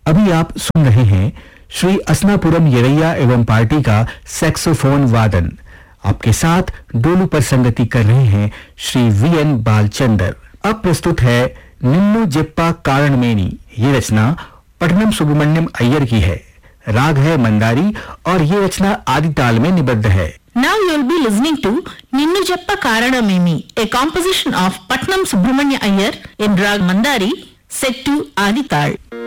अभी आप सुन रहे हैं श्री असनापुरम येरैया एवं पार्टी का सैक्सोफोन वादन। आपके साथ डोलू पर संगति कर रहे हैं श्री वीएन बालचंदर। अब प्रस्तुत है निन्नु जेप्पा कारणमेनी। ये रचना पट्टनम सुब्रमण्यम अय्यर की है। राग है मंदारी और ये रचना आदि ताल में निबद्ध है। Now you'll be listening to Ninnu Jappa Karanamemi, a composition of Patnam Subramanya Iyer in Rag Mandari, set to Adi Tal.